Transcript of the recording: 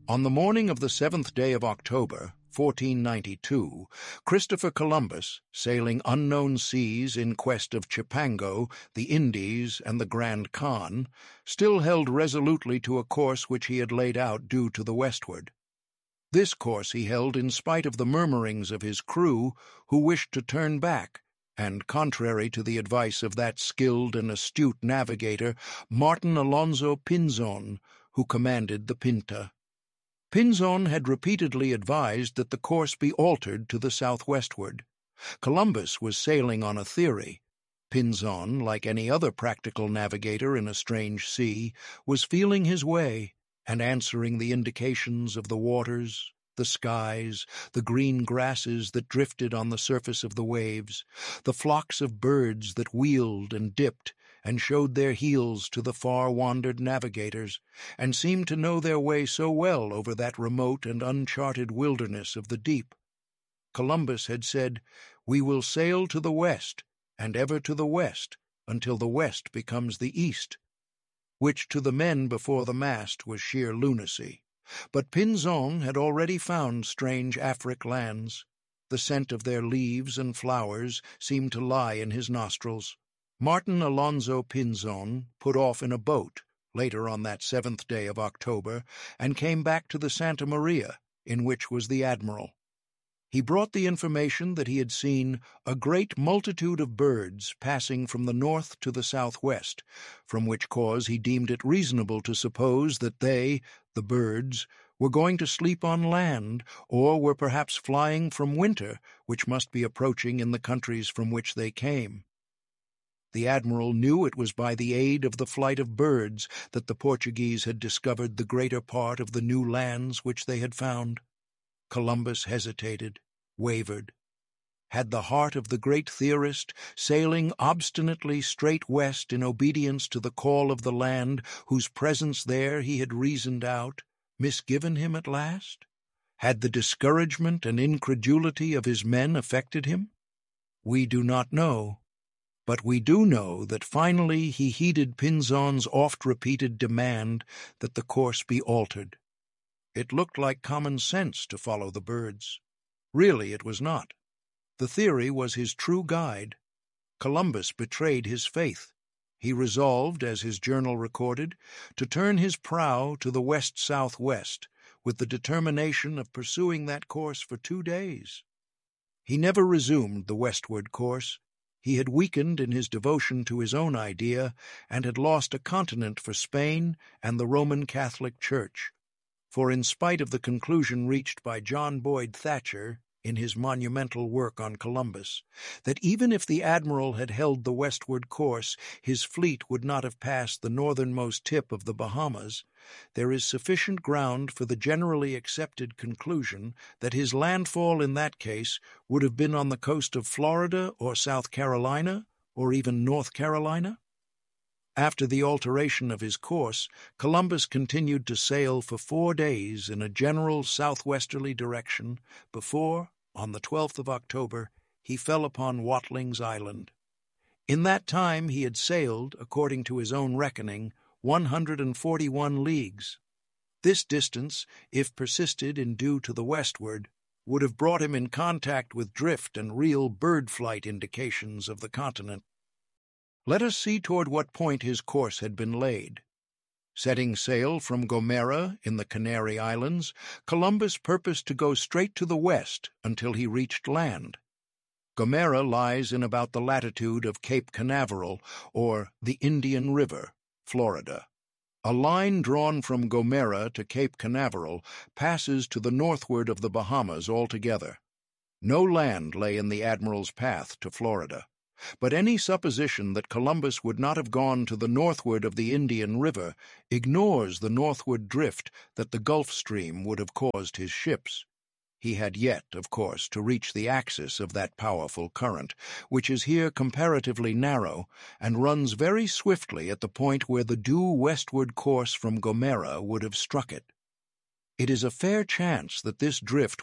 On the morning of the 7th day of October, 1492, Christopher Columbus, sailing unknown seas in quest of Cipango, the Indies, and the Grand Khan, still held resolutely to a course which he had laid out due to the westward. This course he held in spite of the murmurings of his crew, who wished to turn back, and contrary to the advice of that skilled and astute navigator, Martin Alonso Pinzon, who commanded the Pinta. Pinzon had repeatedly advised that the course be altered to the southwestward. Columbus was sailing on a theory. Pinzon, like any other practical navigator in a strange sea, was feeling his way and answering the indications of the waters, the skies, the green grasses that drifted on the surface of the waves, the flocks of birds that wheeled and dipped and showed their heels to the far-wandered navigators, and seemed to know their way so well over that remote and uncharted wilderness of the deep. Columbus had said, "We will sail to the west, and ever to the west, until the west becomes the east," which to the men before the mast was sheer lunacy. But Pinzon had already found strange Afric lands. The scent of their leaves and flowers seemed to lie in his nostrils. Martin Alonso Pinzon put off in a boat later on that 7th day of October and came back to the Santa Maria, in which was the admiral. He brought the information that he had seen a great multitude of birds passing from the north to the southwest, from which cause he deemed it reasonable to suppose that they, the birds, were going to sleep on land, or were perhaps flying from winter, which must be approaching in the countries from which they came. The admiral knew it was by the aid of the flight of birds that the Portuguese had discovered the greater part of the new lands which they had found. Columbus hesitated, wavered. Had the heart of the great theorist, sailing obstinately straight west in obedience to the call of the land, whose presence there he had reasoned out, misgiven him at last? Had the discouragement and incredulity of his men affected him? We do not know. But we do know that finally he heeded Pinzon's oft-repeated demand that the course be altered. It looked like common sense to follow the birds. Really, it was not. The theory was his true guide. Columbus betrayed his faith. He resolved, as his journal recorded, to turn his prow to the west-southwest, with the determination of pursuing that course for 2 days. He never resumed the westward course. He had weakened in his devotion to his own idea, and had lost a continent for Spain and the Roman Catholic Church. For in spite of the conclusion reached by John Boyd Thatcher in his monumental work on Columbus, that even if the admiral had held the westward course, his fleet would not have passed the northernmost tip of the Bahamas, there is sufficient ground for the generally accepted conclusion that his landfall in that case would have been on the coast of Florida or South Carolina or even North Carolina. After the alteration of his course, Columbus continued to sail for 4 days in a general southwesterly direction before, on the 12th of October, he fell upon Watling's Island. In that time he had sailed, according to his own reckoning, 141 leagues. This distance, if persisted in due to the westward, would have brought him in contact with drift and real bird flight indications of the continent. Let us see toward what point his course had been laid. Setting sail from Gomera in the Canary Islands, Columbus purposed to go straight to the west until he reached land. Gomera lies in about the latitude of Cape Canaveral, or the Indian River, Florida. A line drawn from Gomera to Cape Canaveral passes to the northward of the Bahamas altogether. No land lay in the admiral's path to Florida. But any supposition that Columbus would not have gone to the northward of the Indian River ignores the northward drift that the Gulf Stream would have caused his ships. He had yet, of course, to reach the axis of that powerful current, which is here comparatively narrow and runs very swiftly at the point where the due westward course from Gomera would have struck it. It is a fair chance that this drift